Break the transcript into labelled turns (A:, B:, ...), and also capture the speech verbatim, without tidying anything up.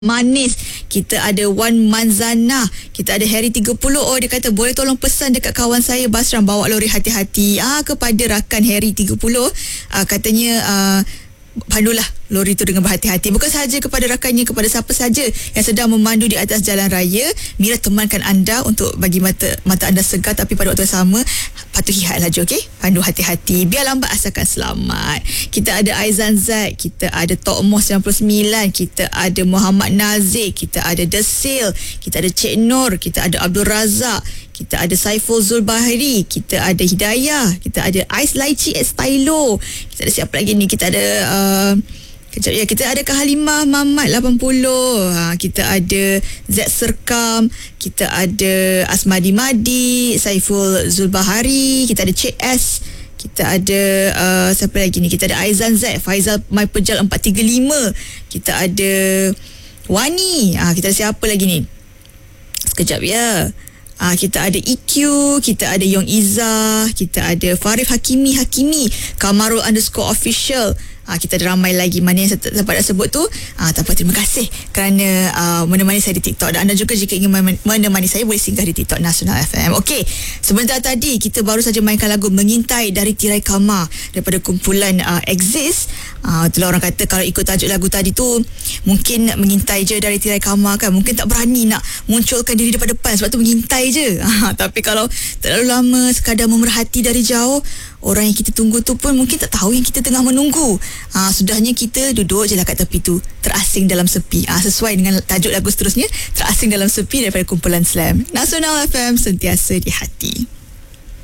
A: Manis. Kita ada Wan Manzana. Kita ada Harry tiga puluh. Oh, dia kata boleh tolong pesan dekat kawan saya Basram bawa lori hati-hati ah kepada rakan Harry tiga puluh. Ah, katanya ah, pandulah lori itu dengan berhati-hati. Bukan sahaja kepada rakannya, kepada siapa saja yang sedang memandu di atas jalan raya. Mira temankan anda untuk bagi mata mata anda segar, tapi pada waktu yang sama patuhi had laju, okey? Pandu hati-hati. Biar lambat asalkan selamat. Kita ada Aizan Zaid, kita ada Tok Moh sembilan puluh sembilan, kita ada Muhammad Nazir, kita ada Desil, kita ada Cik Nur, kita ada Abdul Razak, kita ada Saiful Zulbahri, kita ada Hidayah, kita ada Ais Laici at Stylo, kita ada siapa lagi ni? Kita ada uh, kejap ya, kita ada Kak Halimah Mamat lapan puluh, ha, kita ada Z Serkam, kita ada Asmadi Madi, Saiful Zulbahari, kita ada Cik S, kita ada uh, siapa lagi ni? Kita ada Aizan Zaid, Faizal My Pejal empat tiga lima, kita ada Wani, ha, kita ada siapa lagi ni? Sekejap ya. Ah, kita ada E Q, kita ada Yong Izzah, kita ada Farif Hakimi Hakimi, Kamarul underscore official. Ah, kita ada ramai lagi. Mana yang saya sempat nak sebut tu, ah, tak apa, terima kasih kerana ah, menemani saya di TikTok. Dan anda juga jika ingin menemani saya, boleh singgah di TikTok Nasional F M. Okey, sebentar tadi kita baru saja mainkan lagu Mengintai dari Tirai Kama daripada kumpulan uh, Exist. Ah, itulah orang kata kalau ikut tajuk lagu tadi tu, mungkin mengintai je dari Tirai Kama kan, mungkin tak berani nak munculkan diri depan depan, sebab tu mengintai je. Ah, tapi kalau terlalu lama sekadar memerhati dari jauh, orang yang kita tunggu tu pun mungkin tak tahu yang kita tengah menunggu. Ah, sudahnya kita duduk je lah kat tepi tu, terasing dalam sepi. Ah, sesuai dengan tajuk lagu seterusnya, Terasing Dalam Sepi daripada kumpulan Slam. Nasional F M, sentiasa di hati.